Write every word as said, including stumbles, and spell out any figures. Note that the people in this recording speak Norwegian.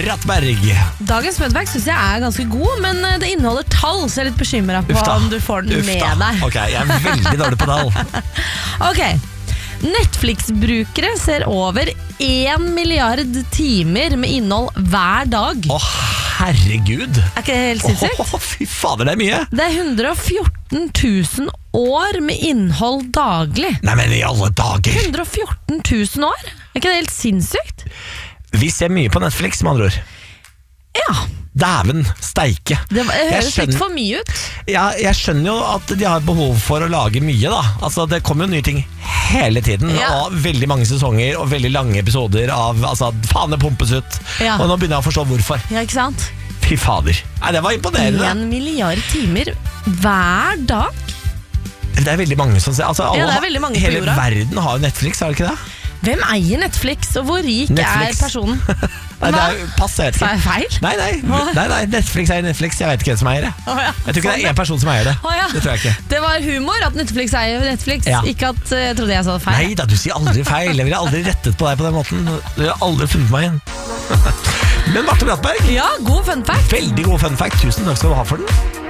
Brattberg. Dagens fun fact synes jeg er ganske god, men det inneholder tall, så jeg er litt bekymret på Ufta. om du får den Ufta. med deg. Ok, jeg er veldig dårlig på tall. Ok, Netflix-brukere ser over en milliard timer med innhold hver dag. Å, herregud. Er ikke det helt sinnssykt? Åh, fy fader, det er mye. Det er hundre og fjorten tusen år med innhold daglig. Nei, men i alle dager. hundre og fjorten tusen år? Er ikke det helt sinnssykt? Vi ser mye på Netflix, med andre ord. Ja, Dæven steike. det var- det Jeg høres litt skjønner- for mye ut. Ja, jeg skjønner jo at de har behov for å lage mye da. Altså, det kommer jo nye ting hele tiden. Ja. Og veldig mange sesonger og veldig lange episoder av altså, faen det pumpes ut. Ja. Og nå begynner jeg å forstå hvorfor. Ja, ikke sant? Fy fader. Nei, det var imponerende. En milliard timer hver dag. Det er veldig mange som ser altså, alle, Ja, det er veldig mange på hele jorda. verden har jo Netflix, har det ikke det? Hvem eier Netflix, og hvor rik Netflix. er personen? Nei, det er jo pass, jeg vet Sa ikke. jeg feil? Nei, nei, nei, nei, Netflix eier Netflix. Jeg vet ikke hvem som eier det. Å, ja. Jeg tror ikke det Sånn, er én person som eier det. Å, ja. Det tror jeg ikke. Det var humor at Netflix eier Netflix. Ja. Ikke at eh, jeg trodde jeg sa det feil. Nei da, du sier aldri feil. Jeg ville aldri rettet på deg på den måten. Du har aldri funnet meg igjen. Men Marte Brattberg, Ja, god fun fact. veldig god fun fact. Tusen takk skal du ha for den.